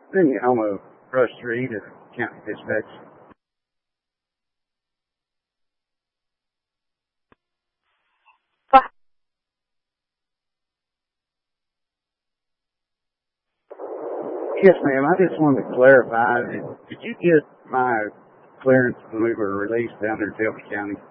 Then you home of Rush 3 to County Dispatch. Yes, ma'am. I just wanted to clarify. Did you get my clearance when we were released down there in Shelby County?